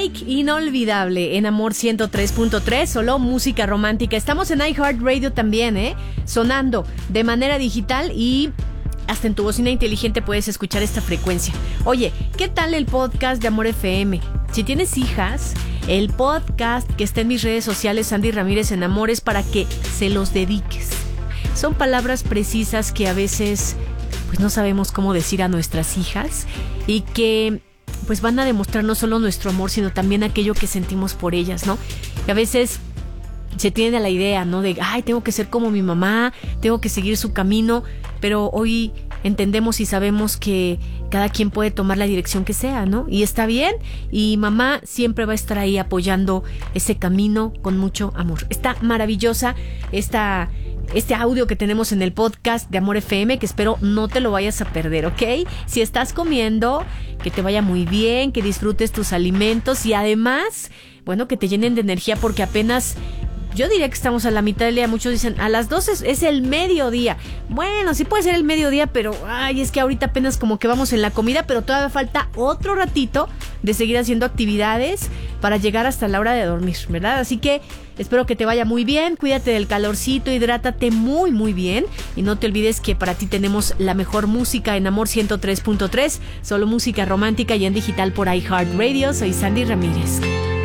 Drake, Inolvidable, en Amor 103.3, solo música romántica. Estamos en iHeartRadio también, sonando de manera digital y hasta en tu bocina inteligente puedes escuchar esta frecuencia. Oye, ¿qué tal el podcast de Amor FM? Si tienes hijas, el podcast que está en mis redes sociales, Sandy Ramírez en Amor, es para que se los dediques. Son palabras precisas que a veces pues no sabemos cómo decir a nuestras hijas y que pues van a demostrar no solo nuestro amor, sino también aquello que sentimos por ellas, ¿no? Y a veces se tiene la idea, ¿no? De, ay, tengo que ser como mi mamá, tengo que seguir su camino, pero hoy entendemos y sabemos que cada quien puede tomar la dirección que sea, ¿no? Y está bien, y mamá siempre va a estar ahí apoyando ese camino con mucho amor. Está maravillosa este audio que tenemos en el podcast de Amor FM, que espero no te lo vayas a perder, ¿ok? Si estás comiendo, que te vaya muy bien, que disfrutes tus alimentos y además, bueno, que te llenen de energía porque apenas... Yo diría que estamos a la mitad del día. Muchos dicen, a las 12 es el mediodía. Bueno, sí puede ser el mediodía, pero ay, es que ahorita apenas como que vamos en la comida, pero todavía falta otro ratito de seguir haciendo actividades para llegar hasta la hora de dormir, ¿verdad? Así que espero que te vaya muy bien, cuídate del calorcito, hidrátate muy muy bien y no te olvides que para ti tenemos la mejor música en Amor 103.3, solo música romántica y en digital por iHeartRadio. Soy Sandy Ramírez.